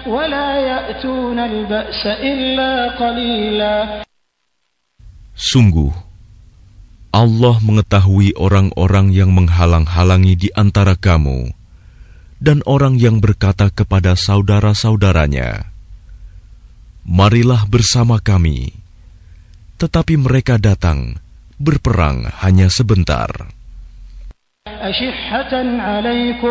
ولا يأتون البأس إلا قليلا. Sungguh, Allah mengetahui orang-orang yang menghalang-halangi di antara kamu dan orang yang berkata kepada saudara-saudaranya, "Marilah bersama kami," tetapi mereka datang berperang hanya sebentar.